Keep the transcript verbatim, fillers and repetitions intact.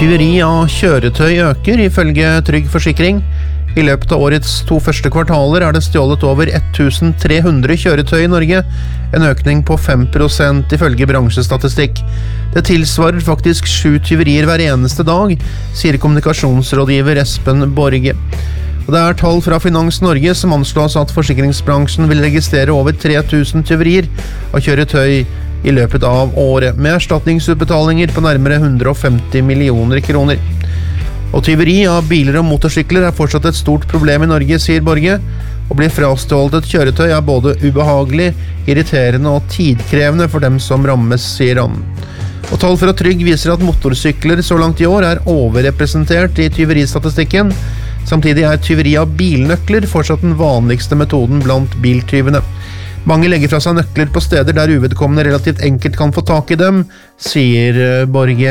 Tyveri av kjøretøy øker, ifølge Trygg Forsikring. I løpet av årets to første kvartaler er det stjålet over tolv hundre kjøretøy i Norge, en økning på fem prosent ifølge bransjestatistikk. Det tilsvarer faktisk sju tyverier hver eneste dag, sier kommunikasjonsrådgiver Espen Borge. Og det er tall fra Finans Norge som anslås at forsikringsbransjen vil registrere over tre tusen tyverier av kjøretøy i løpet av året, med erstatningsutbetalinger på nærmere hundre og femti millioner kroner. Og tyveri av biler og motorsykler er fortsatt et stort problem i Norge, sier Borge. Å bli frastjålet et kjøretøy er både ubehagelig, irriterende og tidkrevende for dem som rammes, sier han. Og tall fra Trygg viser at motorsykler så langt i år er overrepresentert i tyveristatistikken. Samtidig er tyveri av bilnøkler fortsatt den vanligste metoden blant biltyvene. Mange legger fra seg nøkler på steder der uvedkommende relativt enkelt kan få tak i dem, sier Borge.